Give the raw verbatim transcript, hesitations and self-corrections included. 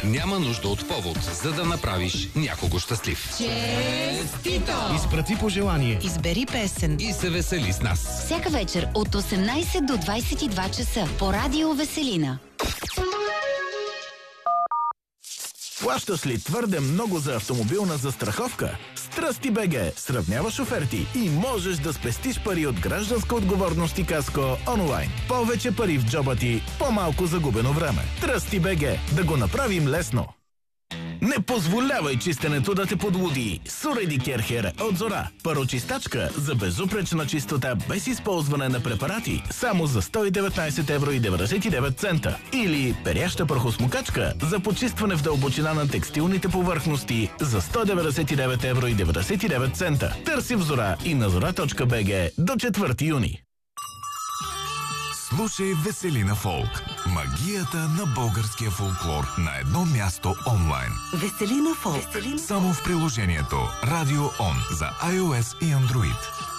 Няма нужда от повод, за да направиш някого щастлив. Честито! Изпрати пожелание. Избери песен. И се весели с нас. Всяка вечер от осемнайсет до двайсет и два часа по Радио Веселина. Плащаш ли твърде много за автомобилна застраховка? Тръсти БГ сравняваш оферти и можеш да спестиш пари от Гражданска отговорност и каско онлайн. Повече пари в джоба ти, по-малко загубено време. Тръсти БГ, да го направим лесно. Не позволявай чистенето да те подлуди. Суреди Керхер от Зора. Парочистачка за безупречна чистота без използване на препарати само за сто и деветнайсет евро и деветдесет и девет цента. Или перяща прахосмокачка за почистване в дълбочина на текстилните повърхности за сто деветдесет и девет евро и деветдесет и девет цента. Търси в Зора и на зора точка би джи до четвърти юни. Слушай Веселина Фолк. Магията на българския фолклор на едно място онлайн. Веселина Фолк. Само в приложението Radio On за iOS и Android.